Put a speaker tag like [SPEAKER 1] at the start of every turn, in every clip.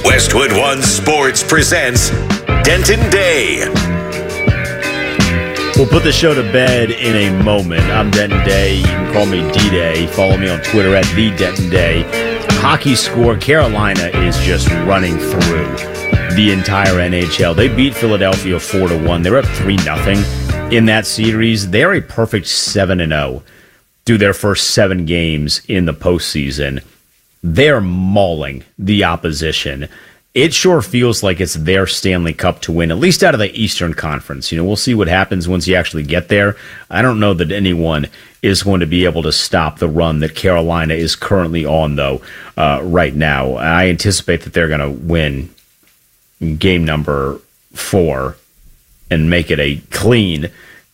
[SPEAKER 1] Westwood One Sports presents Denton Day.
[SPEAKER 2] We'll put the show to bed in a moment. I'm Denton Day. You can call me D-Day. Follow me on Twitter at @TheDentonDay. Hockey score, Carolina is just running through the entire NHL. They beat Philadelphia 4-1. They're up 3-0 in that series. They're a perfect 7-0 through their first 7 games in the postseason. They're mauling the opposition. It sure feels like it's their Stanley Cup to win, at least out of the Eastern Conference. You know, we'll see what happens once you actually get there. I don't know that anyone is going to be able to stop the run that Carolina is currently on, though, right now. I anticipate that they're going to win game number 4 and make it a clean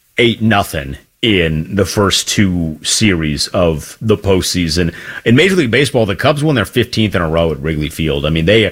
[SPEAKER 2] 8-0 in the first 2 series of the postseason. In Major League Baseball, the Cubs won their 15th in a row at Wrigley Field. I mean, the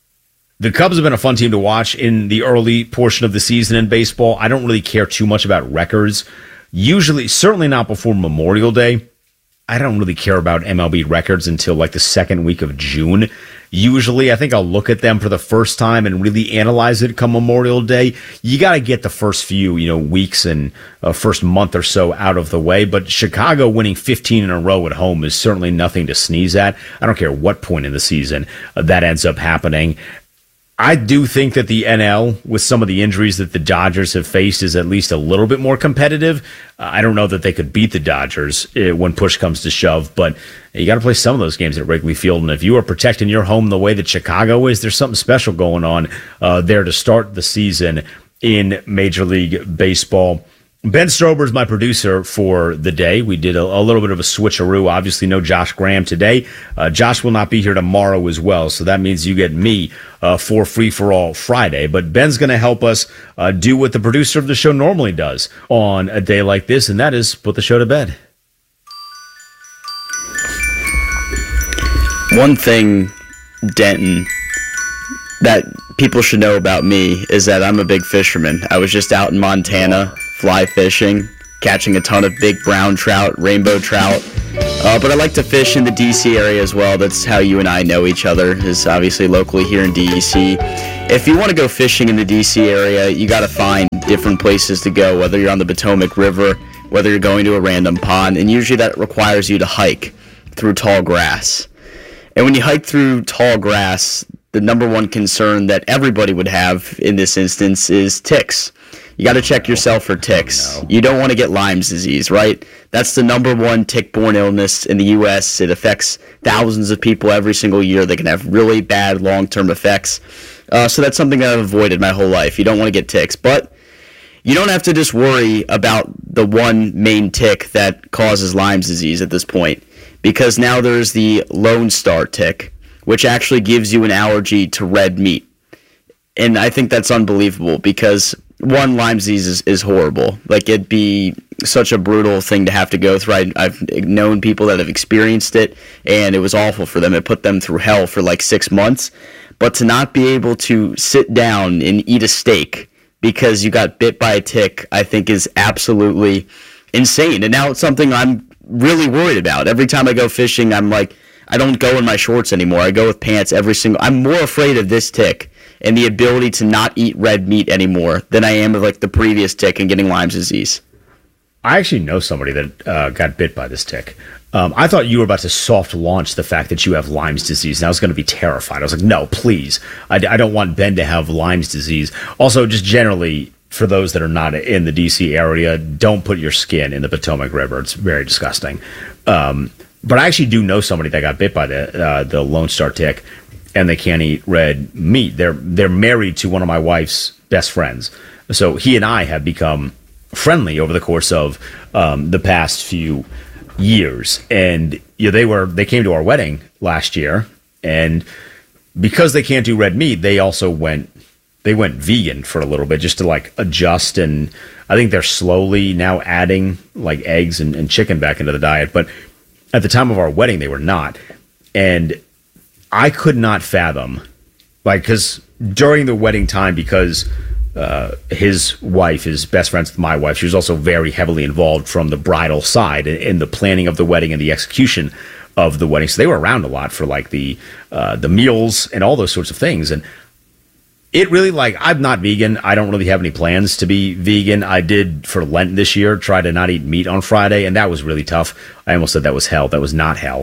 [SPEAKER 2] Cubs have been a fun team to watch in the early portion of the season in baseball. I don't really care too much about records. Usually, certainly not before Memorial Day. I don't really care about MLB records until like the second week of June. Usually, I think I'll look at them for the first time and really analyze it come Memorial Day. You got to get the first few, weeks and first month or so out of the way. But Chicago winning 15 in a row at home is certainly nothing to sneeze at. I don't care what point in the season that ends up happening. I do think that the NL, with some of the injuries that the Dodgers have faced, is at least a little bit more competitive. I don't know that they could beat the Dodgers when push comes to shove, but you got to play some of those games at Wrigley Field. And if you are protecting your home the way that Chicago is, there's something special going on there to start the season in Major League Baseball. Ben Strober is my producer for the day. We did a little bit of a switcheroo. Obviously, no Josh Graham today. Josh will not be here tomorrow as well, so that means you get me for Free For All Friday. But Ben's going to help us do what the producer of the show normally does on a day like this, and that is put the show to bed.
[SPEAKER 3] One thing, Denton, that people should know about me is that I'm a big fisherman. I was just out in Montana fly fishing, catching a ton of big brown trout, rainbow trout. But I like to fish in the D.C. area as well. That's how you and I know each other, is obviously locally here in D.C. If you want to go fishing in the D.C. area, you got to find different places to go, whether you're on the Potomac River, whether you're going to a random pond, and usually that requires you to hike through tall grass. And when you hike through tall grass, the number one concern that everybody would have in this instance is ticks. You got to check yourself for ticks.
[SPEAKER 2] Oh, no.
[SPEAKER 3] You don't want to get Lyme's disease, right? That's the number one tick-borne illness in the U.S. It affects thousands of people every single year. They can have really bad long-term effects. So that's something that I've avoided my whole life. You don't want to get ticks. But you don't have to just worry about the one main tick that causes Lyme's disease at this point, because now there's the Lone Star tick, which actually gives you an allergy to red meat. And I think that's unbelievable because, one, Lyme disease is horrible. Like, it'd be such a brutal thing to have to go through. I've known people that have experienced it, and it was awful for them. It put them through hell for like 6 months. But to not be able to sit down and eat a steak because you got bit by a tick, I think is absolutely insane. And now it's something I'm really worried about. Every time I go fishing, I'm like, I don't go in my shorts anymore. I go with pants I'm more afraid of this tick and the ability to not eat red meat anymore than I am of like the previous tick and getting Lyme's disease.
[SPEAKER 2] I actually know somebody that got bit by this tick. I thought you were about to soft launch the fact that you have Lyme's disease, and I was going to be terrified. I was like, no, please. I don't want Ben to have Lyme's disease. Also, just generally, for those that are not in the D.C. area, don't put your skin in the Potomac River. It's very disgusting. But I actually do know somebody that got bit by the Lone Star tick, and they can't eat red meat. They're married to one of my wife's best friends. So he and I have become friendly over the course of the past few years. And they came to our wedding last year, and because they can't do red meat, they also went vegan for a little bit just to like adjust, and I think they're slowly now adding like eggs and chicken back into the diet. But at the time of our wedding, they were not. And I could not fathom, like, because during the wedding time, because his wife is best friends with my wife, she was also very heavily involved from the bridal side in the planning of the wedding and the execution of the wedding. So they were around a lot for like the meals and all those sorts of things. And it really, like, I'm not vegan. I don't really have any plans to be vegan. I did for Lent this year try to not eat meat on Friday, and that was really tough. I almost said that was hell. That was not hell.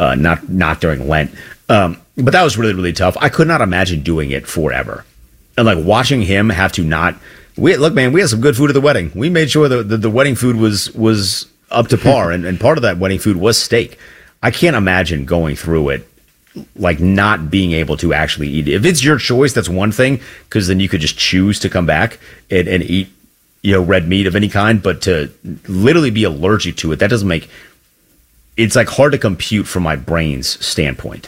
[SPEAKER 2] Not during Lent. But that was really, really tough. I could not imagine doing it forever. And like watching him have to not. Look, man, we had some good food at the wedding. We made sure that the wedding food was up to par, and part of that wedding food was steak. I can't imagine going through it, like not being able to actually eat it. If it's your choice, that's one thing, because then you could just choose to come back and eat, red meat of any kind. But to literally be allergic to it, that doesn't make. It's like hard to compute from my brain's standpoint.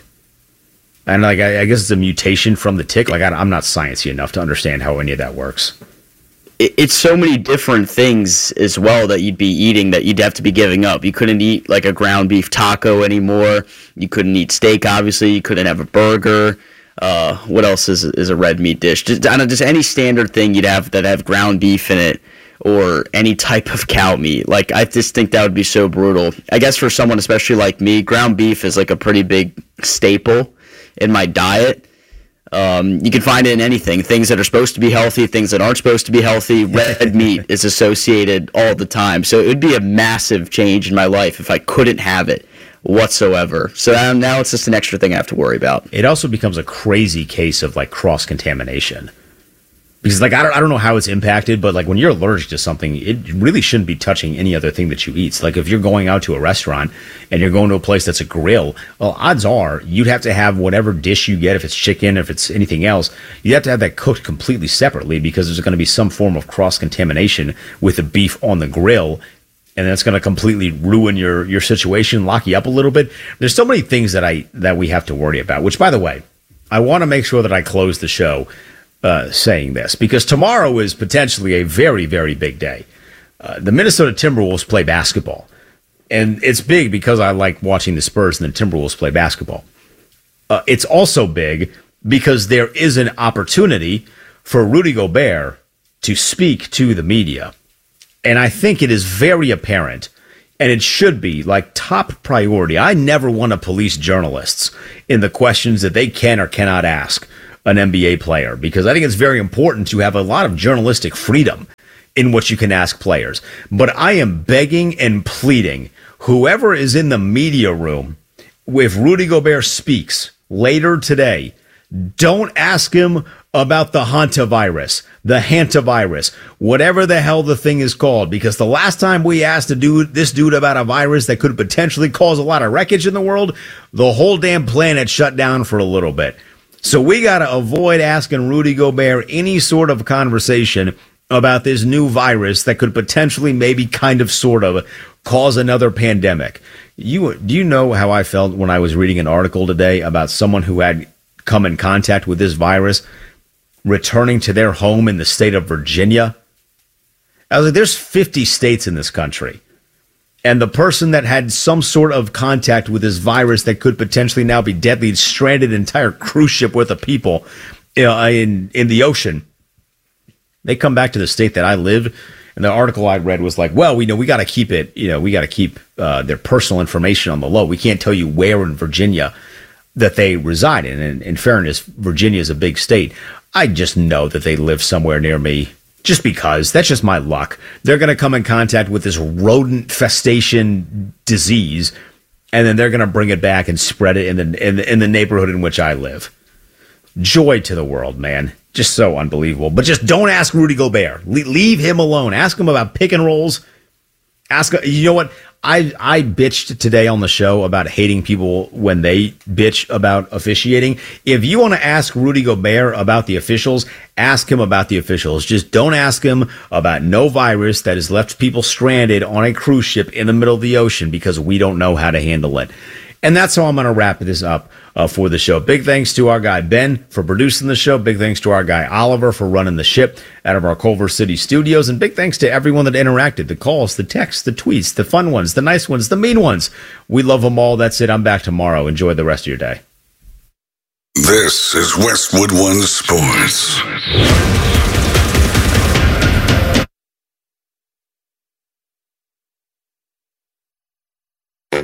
[SPEAKER 2] And like I guess it's a mutation from the tick. Like I'm not sciencey enough to understand how any of that works.
[SPEAKER 3] It's so many different things as well that you'd be eating that you'd have to be giving up. You couldn't eat like a ground beef taco anymore. You couldn't eat steak, obviously. You couldn't have a burger. What else is a red meat dish? Just any standard thing you'd have that have ground beef in it, or any type of cow meat. Like, I just think that would be so brutal. I guess for someone especially like me, ground beef is like a pretty big staple in my diet. You can find it in anything. Things that are supposed to be healthy, things that aren't supposed to be healthy. Red meat is associated all the time. So it would be a massive change in my life if I couldn't have it whatsoever. So now it's just an extra thing I have to worry about.
[SPEAKER 2] It also becomes a crazy case of like cross-contamination. Because like I don't know how it's impacted, but like when you're allergic to something, it really shouldn't be touching any other thing that you eat. So like if you're going out to a restaurant and you're going to a place that's a grill, well, odds are you'd have to have whatever dish you get, if it's chicken, if it's anything else, you'd have to have that cooked completely separately, because there's going to be some form of cross-contamination with the beef on the grill, and that's going to completely ruin your situation, lock you up a little bit. There's so many things that we have to worry about, which, by the way, I want to make sure that I close the show saying this, because tomorrow is potentially a very, very big day. The Minnesota Timberwolves play basketball, and it's big because I like watching the Spurs and the Timberwolves play basketball. It's also big because there is an opportunity for Rudy Gobert to speak to the media, and I think it is very apparent, and it should be like top priority. I never want to police journalists in the questions that they can or cannot ask an NBA player, because I think it's very important to have a lot of journalistic freedom in what you can ask players. But I am begging and pleading, whoever is in the media room, if Rudy Gobert speaks later today, don't ask him about the hantavirus, the hantavirus, whatever the hell the thing is called, because the last time we asked this dude about a virus that could potentially cause a lot of wreckage in the world, the whole damn planet shut down for a little bit. So we got to avoid asking Rudy Gobert any sort of conversation about this new virus that could potentially, maybe, kind of, sort of, cause another pandemic. Do you know how I felt when I was reading an article today about someone who had come in contact with this virus returning to their home in the state of Virginia? I was like, there's 50 states in this country. And the person that had some sort of contact with this virus that could potentially now be deadly stranded an entire cruise ship worth of people in the ocean. They come back to the state that I live, and the article I read was like, well, we got to keep it, we got to keep their personal information on the low. We can't tell you where in Virginia that they reside in. And in fairness, Virginia is a big state. I just know that they live somewhere near me. Just because. That's just my luck. They're going to come in contact with this rodent festation disease, and then they're going to bring it back and spread it in the neighborhood in which I live. Joy to the world, man. Just so unbelievable. But just don't ask Rudy Gobert. Leave him alone. Ask him about pick and rolls. You know what? I bitched today on the show about hating people when they bitch about officiating. If you want to ask Rudy Gobert about the officials, ask him about the officials. Just don't ask him about no virus that has left people stranded on a cruise ship in the middle of the ocean, because we don't know how to handle it. And that's how I'm going to wrap this up for the show. Big thanks to our guy Ben for producing the show. Big thanks to our guy Oliver for running the ship out of our Culver City studios. And big thanks to everyone that interacted. The calls, the texts, the tweets, the fun ones, the nice ones, the mean ones. We love them all. That's it. I'm back tomorrow. Enjoy the rest of your day.
[SPEAKER 4] This is Westwood One Sports.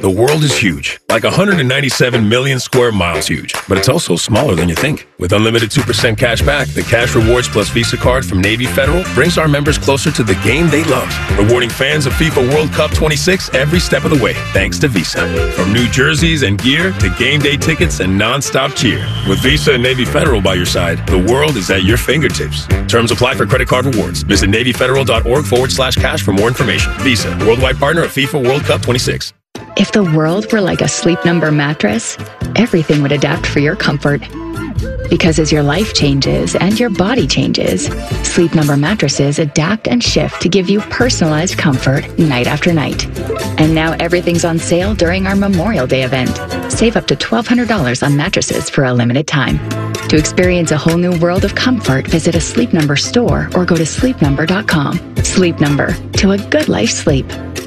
[SPEAKER 5] The world is huge, like 197 million square miles huge, but it's also smaller than you think. With unlimited 2% cash back, the Cash Rewards Plus Visa card from Navy Federal brings our members closer to the game they love, rewarding fans of FIFA World Cup 26 every step of the way, thanks to Visa. From new jerseys and gear to game day tickets and non-stop cheer. With Visa and Navy Federal by your side, the world is at your fingertips. Terms apply for credit card rewards. Visit NavyFederal.org/cash for more information. Visa, worldwide partner of FIFA World Cup 26.
[SPEAKER 6] If the world were like a Sleep Number mattress, everything would adapt for your comfort. Because as your life changes and your body changes, Sleep Number mattresses adapt and shift to give you personalized comfort night after night. And now everything's on sale during our Memorial Day event. Save up to $1,200 on mattresses for a limited time. To experience a whole new world of comfort, visit a Sleep Number store or go to sleepnumber.com. Sleep Number, to a good life sleep.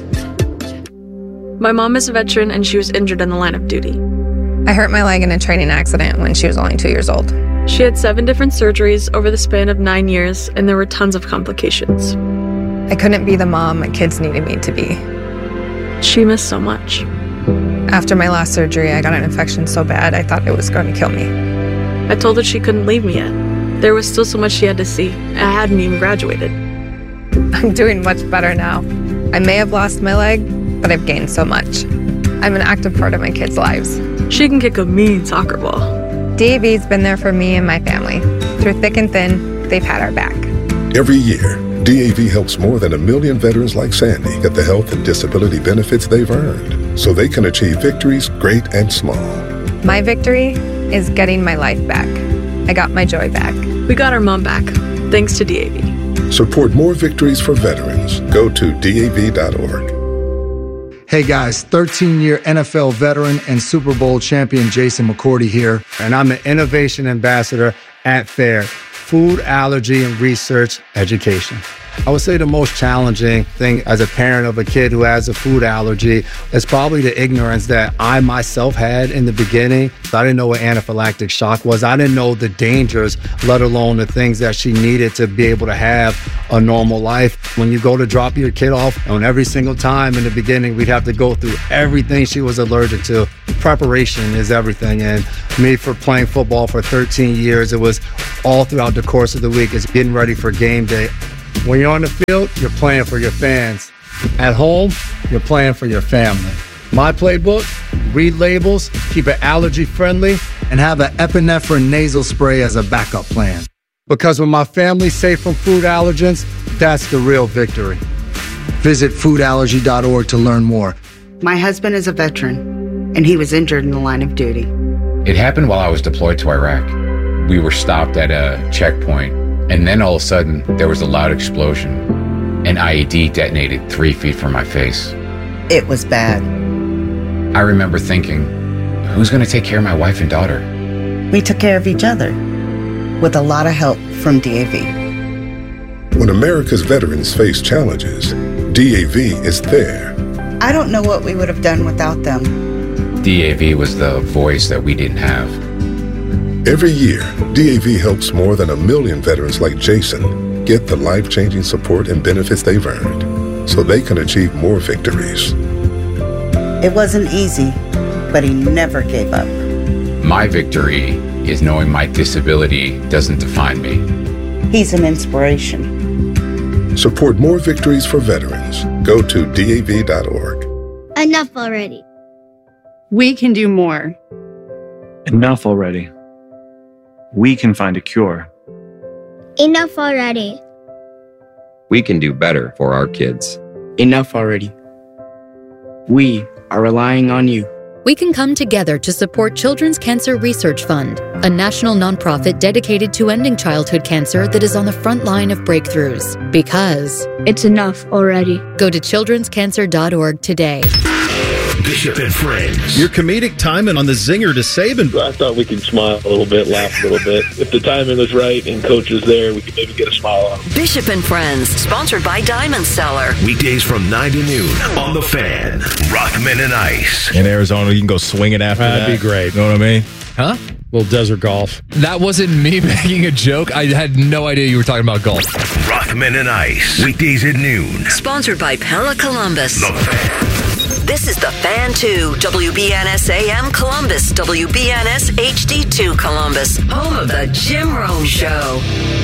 [SPEAKER 7] My mom is a veteran and she was injured in the line of duty.
[SPEAKER 8] I hurt my leg in a training accident when she was only 2 years old.
[SPEAKER 7] She had 7 different surgeries over the span of 9 years, and there were tons of complications.
[SPEAKER 8] I couldn't be the mom my kids needed me to be.
[SPEAKER 7] She missed so much.
[SPEAKER 8] After my last surgery, I got an infection so bad I thought it was going to kill me.
[SPEAKER 7] I told her she couldn't leave me yet. There was still so much she had to see. I hadn't even graduated.
[SPEAKER 8] I'm doing much better now. I may have lost my leg, but I've gained so much. I'm an active part of my kids' lives.
[SPEAKER 7] She can kick a mean soccer ball.
[SPEAKER 8] DAV's been there for me and my family. Through thick and thin, they've had our back.
[SPEAKER 9] Every year, DAV helps more than 1 million veterans like Sandy get the health and disability benefits they've earned, so they can achieve victories great and small.
[SPEAKER 8] My victory is getting my life back. I got my joy back.
[SPEAKER 7] We got our mom back, thanks to DAV.
[SPEAKER 9] Support more victories for veterans. Go to DAV.org.
[SPEAKER 10] Hey guys, 13-year NFL veteran and Super Bowl champion Jason McCourty here, and I'm the Innovation Ambassador at FAIR, Food Allergy and Research Education. I would say the most challenging thing as a parent of a kid who has a food allergy is probably the ignorance that I myself had in the beginning. I didn't know what anaphylactic shock was. I didn't know the dangers, let alone the things that she needed to be able to have a normal life. When you go to drop your kid off, and every single time in the beginning, we'd have to go through everything she was allergic to. Preparation is everything. And me, for playing football for 13 years, it was all throughout the course of the week. It's getting ready for game day. When you're on the field, you're playing for your fans. At home, you're playing for your family. My playbook: read labels, keep it allergy friendly, and have an epinephrine nasal spray as a backup plan. Because when my family's safe from food allergens, that's the real victory. Visit foodallergy.org to learn more.
[SPEAKER 11] My husband is a veteran, and he was injured in the line of duty.
[SPEAKER 12] It happened while I was deployed to Iraq. We were stopped at a checkpoint, and then all of a sudden, there was a loud explosion. An IED detonated 3 feet from my face.
[SPEAKER 11] It was bad.
[SPEAKER 12] I remember thinking, who's going to take care of my wife and daughter?
[SPEAKER 11] We took care of each other, with a lot of help from DAV.
[SPEAKER 9] When America's veterans face challenges, DAV is there.
[SPEAKER 11] I don't know what we would have done without them.
[SPEAKER 12] DAV was the voice that we didn't have.
[SPEAKER 9] Every year, DAV helps more than 1 million veterans like Jason get the life-changing support and benefits they've earned, so they can achieve more victories.
[SPEAKER 11] It wasn't easy, but he never gave up.
[SPEAKER 12] My victory is knowing my disability doesn't define me.
[SPEAKER 11] He's an inspiration.
[SPEAKER 9] Support more victories for veterans. Go to DAV.org.
[SPEAKER 13] Enough already.
[SPEAKER 14] We can do more.
[SPEAKER 15] Enough already. We can find a cure.
[SPEAKER 13] Enough already.
[SPEAKER 16] We can do better for our kids.
[SPEAKER 17] Enough already. We are relying on you.
[SPEAKER 18] We can come together to support Children's Cancer Research Fund, a national nonprofit dedicated to ending childhood cancer that is on the front line of breakthroughs. Because
[SPEAKER 13] it's enough already.
[SPEAKER 18] Go to childrenscancer.org today.
[SPEAKER 1] Bishop and Friends.
[SPEAKER 19] Your comedic timing on the zinger to Saban.
[SPEAKER 20] I thought we could smile a little bit, laugh a little bit. If the timing was right and coach was there, we could maybe get a smile on him.
[SPEAKER 21] Bishop and Friends, sponsored by Diamond Cellar.
[SPEAKER 1] Weekdays from 9 to noon on The Fan. Rockman and Ice.
[SPEAKER 22] In Arizona, you can go swinging after that.
[SPEAKER 2] That'd be great.
[SPEAKER 22] You know what I mean?
[SPEAKER 2] Huh?
[SPEAKER 3] little desert golf.
[SPEAKER 22] That wasn't me making a joke. I had no idea you were talking about golf.
[SPEAKER 1] Rothman and Ice, weekdays at noon.
[SPEAKER 21] Sponsored by Pella Columbus.
[SPEAKER 1] The Fan.
[SPEAKER 21] This is The Fan 2, WBNS AM Columbus, WBNS HD2 Columbus, home of the Jim Rome Show.